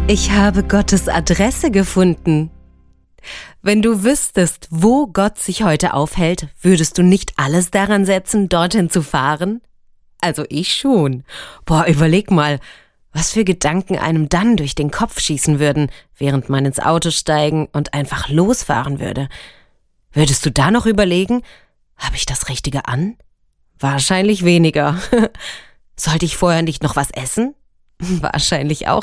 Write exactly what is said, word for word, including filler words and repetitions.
Ich habe Gottes Adresse gefunden. Wenn du wüsstest, wo Gott sich heute aufhält, würdest du nicht alles daran setzen, dorthin zu fahren? Also ich schon. Boah, überleg mal, was für Gedanken einem dann durch den Kopf schießen würden, während man ins Auto steigen und einfach losfahren würde. Würdest du da noch überlegen, habe ich das Richtige an? Wahrscheinlich weniger. Sollte ich vorher nicht noch was essen? Wahrscheinlich auch